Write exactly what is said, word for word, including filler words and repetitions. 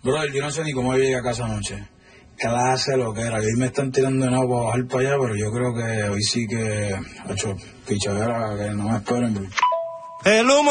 Brother, yo no sé ni cómo llegué a casa anoche. Clase lo que era. Hoy me están tirando de nuevo para bajar para allá, pero yo creo que hoy sí que, ha hecho pichadera, que no me esperen. El humo